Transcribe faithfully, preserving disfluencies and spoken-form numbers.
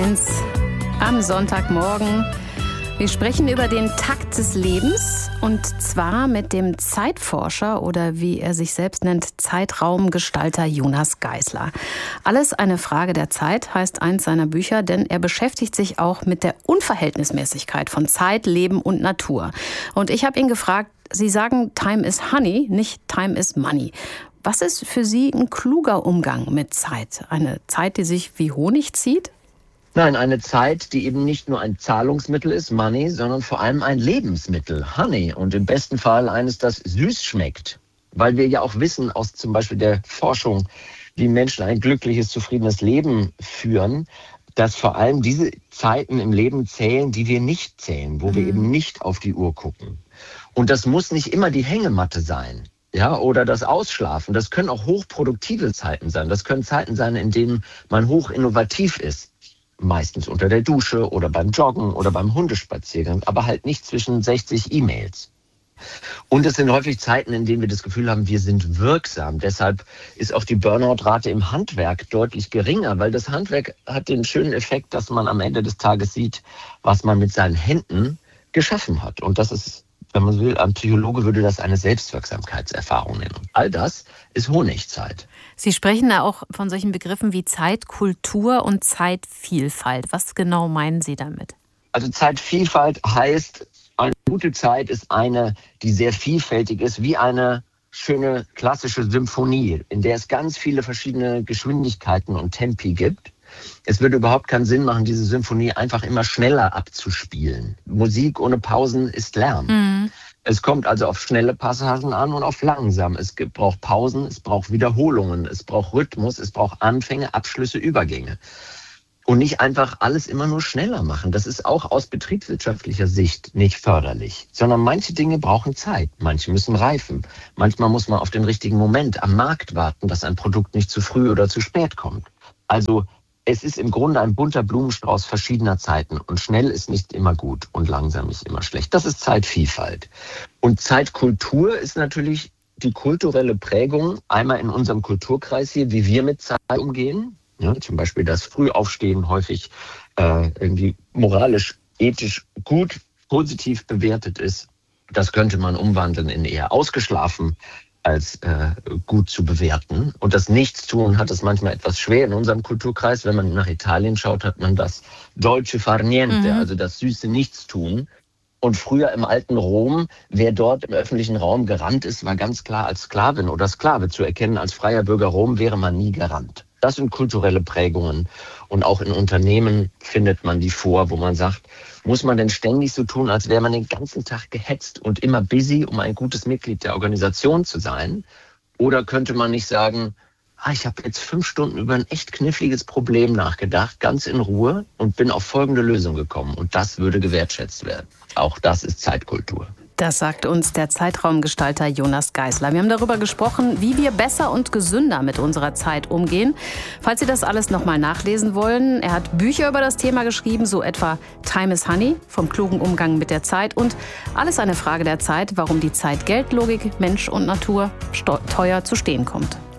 eins am Sonntagmorgen. Wir sprechen über den Takt des Lebens und zwar mit dem Zeitforscher oder wie er sich selbst nennt, Zeitraumgestalter Jonas Geisler. Alles eine Frage der Zeit heißt eins seiner Bücher, denn er beschäftigt sich auch mit der Unverhältnismäßigkeit von Zeit, Leben und Natur. Und ich habe ihn gefragt, Sie sagen, Time is Honey, nicht Time is Money. Was ist für Sie ein kluger Umgang mit Zeit? Eine Zeit, die sich wie Honig zieht? Nein, eine Zeit, die eben nicht nur ein Zahlungsmittel ist, Money, sondern vor allem ein Lebensmittel, Honey. Und im besten Fall eines, das süß schmeckt. Weil wir ja auch wissen aus zum Beispiel der Forschung, wie Menschen ein glückliches, zufriedenes Leben führen, dass vor allem diese Zeiten im Leben zählen, die wir nicht zählen, wo mhm. wir eben nicht auf die Uhr gucken. Und das muss nicht immer die Hängematte sein. Ja, oder das Ausschlafen. Das können auch hochproduktive Zeiten sein. Das können Zeiten sein, in denen man hoch innovativ ist. Meistens unter der Dusche oder beim Joggen oder beim Hundespaziergang, aber halt nicht zwischen sechzig E-Mails. Und es sind häufig Zeiten, in denen wir das Gefühl haben, wir sind wirksam. Deshalb ist auch die Burnout-Rate im Handwerk deutlich geringer, weil das Handwerk hat den schönen Effekt, dass man am Ende des Tages sieht, was man mit seinen Händen geschaffen hat. Und das ist, wenn man so will, ein Psychologe würde das eine Selbstwirksamkeitserfahrung nennen. Und all das ist Honigzeit. Sie sprechen da auch von solchen Begriffen wie Zeitkultur und Zeitvielfalt. Was genau meinen Sie damit? Also Zeitvielfalt heißt, eine gute Zeit ist eine, die sehr vielfältig ist, wie eine schöne klassische Symphonie, in der es ganz viele verschiedene Geschwindigkeiten und Tempi gibt. Es würde überhaupt keinen Sinn machen, diese Symphonie einfach immer schneller abzuspielen. Musik ohne Pausen ist Lärm. Mhm. Es kommt also auf schnelle Passagen an und auf langsam. Es braucht Pausen, es braucht Wiederholungen, es braucht Rhythmus, es braucht Anfänge, Abschlüsse, Übergänge. Und nicht einfach alles immer nur schneller machen. Das ist auch aus betriebswirtschaftlicher Sicht nicht förderlich. Sondern manche Dinge brauchen Zeit, manche müssen reifen. Manchmal muss man auf den richtigen Moment am Markt warten, dass ein Produkt nicht zu früh oder zu spät kommt. Also es ist im Grunde ein bunter Blumenstrauß verschiedener Zeiten und schnell ist nicht immer gut und langsam ist immer schlecht. Das ist Zeitvielfalt. Und Zeitkultur ist natürlich die kulturelle Prägung, einmal in unserem Kulturkreis hier, wie wir mit Zeit umgehen. Ja, zum Beispiel das Frühaufstehen häufig äh, irgendwie moralisch, ethisch gut, positiv bewertet ist. Das könnte man umwandeln in eher ausgeschlafen als äh, gut zu bewerten. Und das Nichtstun hat es manchmal etwas schwer in unserem Kulturkreis. Wenn man nach Italien schaut, hat man das dolce far niente, mhm. also das süße Nichtstun. Und früher im alten Rom, wer dort im öffentlichen Raum gerannt ist, war ganz klar als Sklavin oder Sklave zu erkennen. Als freier Bürger Rom wäre man nie gerannt. Das sind kulturelle Prägungen. Und auch in Unternehmen findet man die vor, wo man sagt, muss man denn ständig so tun, als wäre man den ganzen Tag gehetzt und immer busy, um ein gutes Mitglied der Organisation zu sein? Oder könnte man nicht sagen, ah, ich habe jetzt fünf Stunden über ein echt kniffliges Problem nachgedacht, ganz in Ruhe und bin auf folgende Lösung gekommen. Und das würde gewertschätzt werden. Auch das ist Zeitkultur. Das sagt uns der Zeitraumgestalter Jonas Geisler. Wir haben darüber gesprochen, wie wir besser und gesünder mit unserer Zeit umgehen. Falls Sie das alles nochmal nachlesen wollen, er hat Bücher über das Thema geschrieben, so etwa Time is Honey, vom klugen Umgang mit der Zeit und Alles eine Frage der Zeit, warum die Zeit Geldlogik, Mensch und Natur teuer zu stehen kommt.